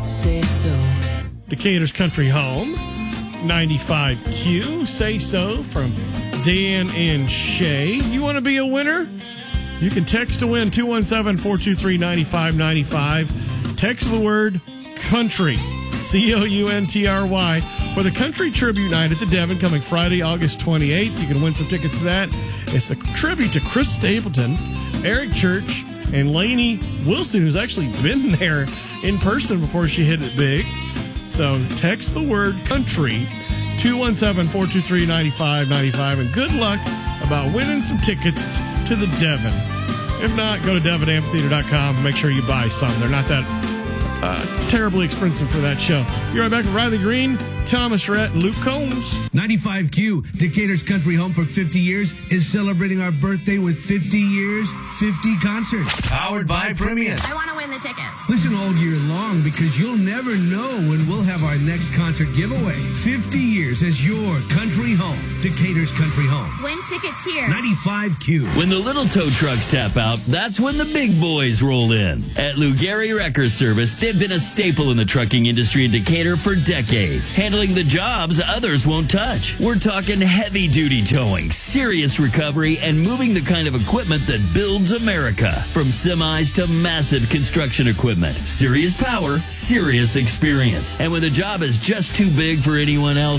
say so. Decatur's Country Home, 95Q, Say So from Dan and Shay. You want to be a winner? You can text to win 217-423-9595. Text the word country, COUNTRY, for the Country Tribute Night at the Devon coming Friday, August 28th. You can win some tickets to that. It's a tribute to Chris Stapleton, Eric Church, and Lainey Wilson, who's actually been there in person before she hit it big. So text the word country, 217-423-9595, and good luck about winning some tickets to the Devon. If not, go to devonamphitheater.com and make sure you buy some. They're not that terribly expensive for that show. You're right back with Riley Green, Thomas Rhett, and Luke Combs. 95Q, Decatur's Country Home for 50 years, is celebrating our birthday with 50 years, 50 concerts. Powered by Premium. I want to win the tickets. Listen all year long because you'll never know when we'll have our next concert giveaway. 50 years as your country home. Decatur's Country Home. Win tickets here. 95Q. When the little tow trucks tap out, that's when the big boys roll in. At Lou Gehry Wrecker Service, they've been a staple in the trucking industry in Decatur for decades, handling the jobs others won't touch. We're talking heavy-duty towing, serious recovery, and moving the kind of equipment that builds America. From semis to massive construction equipment. Serious power, serious experience. And when the job is just too big for anyone else,